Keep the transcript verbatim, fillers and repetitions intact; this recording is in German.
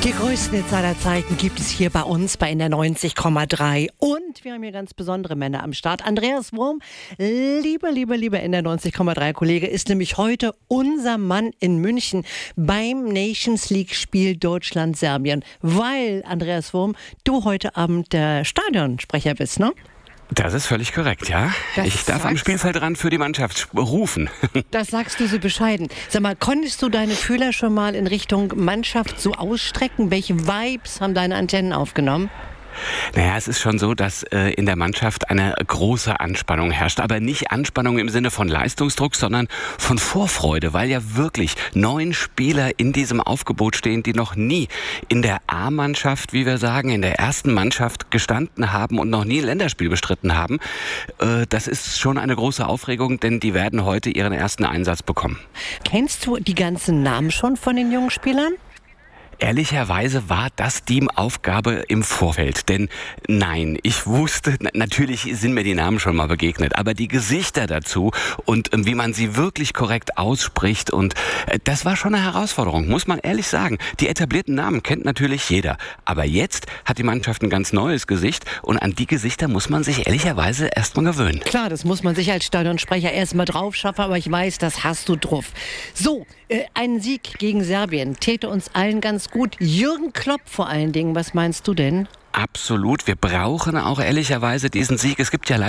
Die größten Hits aller Zeiten gibt es hier bei uns bei N D R neunzig Komma drei. Und wir haben hier ganz besondere Männer am Start. Andreas Wurm, lieber, lieber, lieber N D R neunzig Komma drei Kollege, ist nämlich heute unser Mann in München beim Nations League-Spiel Deutschland-Serbien. Weil, Andreas Wurm, du heute Abend der Stadionsprecher bist, ne? Das ist völlig korrekt, ja. Das ich darf am Spielfeldrand für die Mannschaft rufen. Das sagst du so bescheiden. Sag mal, konntest du deine Fühler schon mal in Richtung Mannschaft so ausstrecken? Welche Vibes haben deine Antennen aufgenommen? Naja, es ist schon so, dass äh, in der Mannschaft eine große Anspannung herrscht. Aber nicht Anspannung im Sinne von Leistungsdruck, sondern von Vorfreude, weil ja wirklich neun Spieler in diesem Aufgebot stehen, die noch nie in der A-Mannschaft, wie wir sagen, in der ersten Mannschaft gestanden haben und noch nie ein Länderspiel bestritten haben. Äh, das ist schon eine große Aufregung, denn die werden heute ihren ersten Einsatz bekommen. Kennst du die ganzen Namen schon von den jungen Spielern? Ehrlicherweise war das die Aufgabe im Vorfeld, denn nein, ich wusste, natürlich sind mir die Namen schon mal begegnet, aber die Gesichter dazu und äh, wie man sie wirklich korrekt ausspricht und äh, das war schon eine Herausforderung, muss man ehrlich sagen. Die etablierten Namen kennt natürlich jeder, aber jetzt hat die Mannschaft ein ganz neues Gesicht und an die Gesichter muss man sich ehrlicherweise erstmal gewöhnen. Klar, das muss man sich als Stadionsprecher erstmal drauf schaffen, aber ich weiß, das hast du drauf. So, äh, ein Sieg gegen Serbien täte uns allen ganz gut. Jürgen Klopp vor allen Dingen, was meinst du denn? Absolut, wir brauchen auch ehrlicherweise diesen Sieg. Es gibt ja leider